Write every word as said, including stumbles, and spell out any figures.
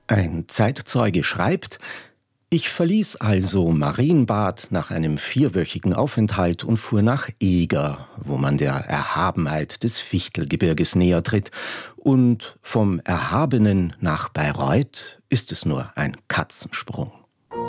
Ein Zeitzeuge schreibt: „Ich verließ also Marienbad nach einem vierwöchigen Aufenthalt und fuhr nach Eger, wo man der Erhabenheit des Fichtelgebirges näher tritt, und vom Erhabenen nach Bayreuth ist es nur ein Katzensprung.“